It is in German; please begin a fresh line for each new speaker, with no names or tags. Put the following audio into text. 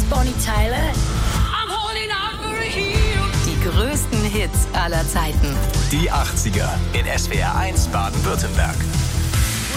Bonnie Tyler.
I'm holding out for a hero.
Die größten Hits aller Zeiten.
Die 80er in SWR 1 Baden-Württemberg.